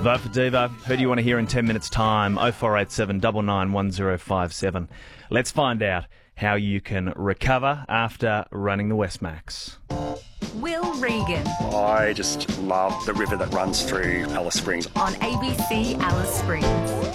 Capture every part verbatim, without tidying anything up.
Vote for Devo. Who do you want to hear in ten minutes' time? oh four eight seven nine nine one oh five seven. Let's find out how you can recover after running the Westmax. Will Regan I just love the river that runs through Alice Springs. on A B C Alice Springs.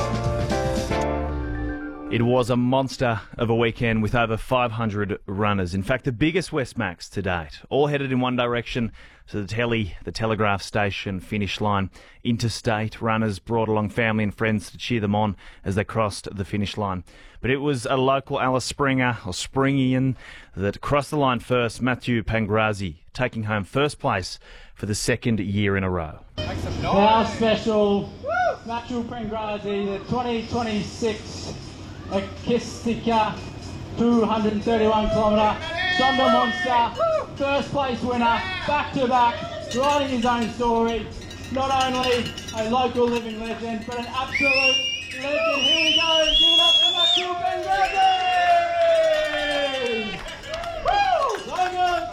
It was a monster of a weekend with over five hundred runners. In fact, the biggest Westmax to date. All headed in one direction. So the telly, the telegraph station, finish line, interstate. Runners brought along family and friends to cheer them on as they crossed the finish line. But it was a local Alice Springer, or Springian, that crossed the line first, Matthew Pangrazi, taking home first place for the second year in a row. Our special Matthew Pangrazi, the twenty twenty-six Akistika two hundred thirty-one kilometre Sonda Monster, first place winner, back to back, writing his own story. Not only a local living legend, but an absolute legend. Here we go, give it up to Matthew Pangrazi! Woo! Logan!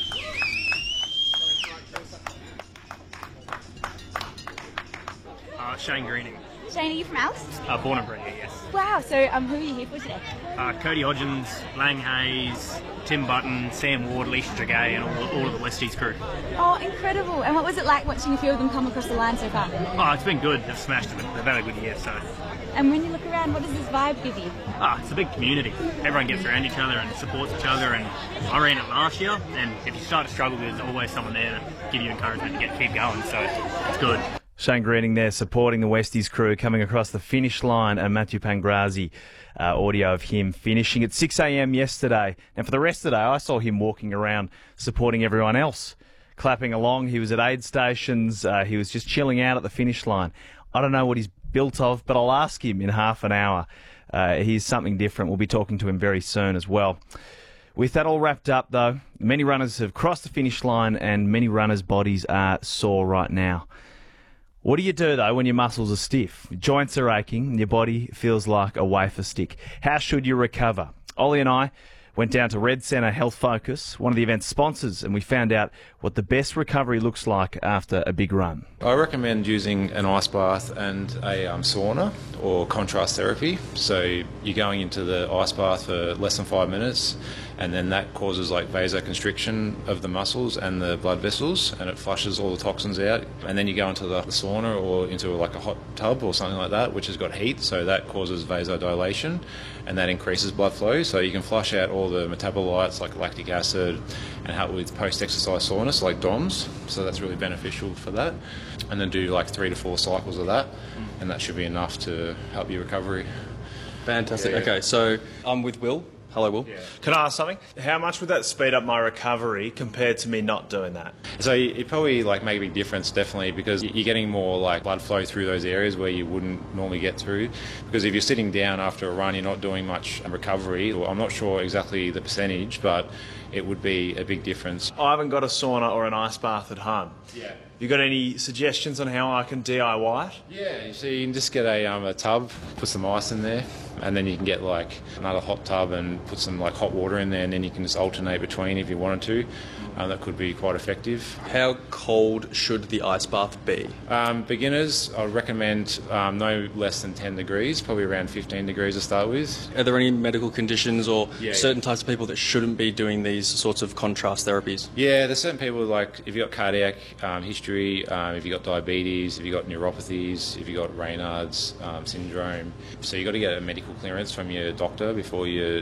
Uh, Shane Greening, Shane, are you from Alice? uh, born and bred here, yes. Wow, so um, who are you here for today? Uh, Cody Hodgins, Lang Hayes, Tim Button, Sam Ward, Leisha Dragay, and all, all of the Westies crew. Oh, incredible. And what was it like watching a few of them come across the line so far? Oh, it's been good. They've smashed it. They've had a good year, so... And when you look around, what does this vibe give you? Ah, it's a big community. Everyone gets around each other and supports each other, and I ran it last year, and if you start to struggle, there's always someone there to give you encouragement to get keep going, so it's good. Shane Greening there supporting the Westies crew coming across the finish line, and Matthew Pangrazi, uh, audio of him finishing at six a.m. yesterday. And for the rest of the day, I saw him walking around supporting everyone else, clapping along. He was at aid stations. Uh, he was just chilling out at the finish line. I don't know what he's built of, but I'll ask him in half an hour. Uh, he's something different. We'll be talking to him very soon as well. With that all wrapped up, though, many runners have crossed the finish line and many runners' bodies are sore right now. What do you do, though, when your muscles are stiff, your joints are aching, and your body feels like a wafer stick? How should you recover? Ollie and I went down to Red Centre Health Focus, one of the event's sponsors, and we found out what the best recovery looks like after a big run. I recommend using an ice bath and a um, sauna or contrast therapy. So you're going into the ice bath for less than five minutes, and then that causes like vasoconstriction of the muscles and the blood vessels, and it flushes all the toxins out. And then you go into the sauna or into like a hot tub or something like that, which has got heat, so that causes vasodilation, and that increases blood flow. So you can flush out all the metabolites like lactic acid and help with post-exercise soreness like D O M S. So that's really beneficial for that. And then do like three to four cycles of that, and that should be enough to help your recovery. Fantastic. Yeah. Okay, so I'm with Will. Hello, Will. Yeah. Can I ask something? How much would that speed up my recovery compared to me not doing that? So it probably like make a big difference, definitely, because you're getting more like blood flow through those areas where you wouldn't normally get through. Because if you're sitting down after a run, you're not doing much recovery. Well, I'm not sure exactly the percentage, but it would be a big difference. I haven't got a sauna or an ice bath at home. Yeah. You got any suggestions on how I can D I Y it? Yeah, so you can just get a, um, a tub, put some ice in there, and then you can get like another hot tub and put some like hot water in there, and then you can just alternate between if you wanted to. Um, that could be quite effective. How cold should the ice bath be? Um, beginners, I would recommend um, no less than ten degrees, probably around fifteen degrees to start with. Are there any medical conditions or Yeah, certain yeah. types of people that shouldn't be doing these sorts of contrast therapies? Yeah, there's certain people like if you've got cardiac um, history, um, if you've got diabetes, if you've got neuropathies, if you've got Raynaud's um, syndrome. So you've got to get a medical clearance from your doctor before you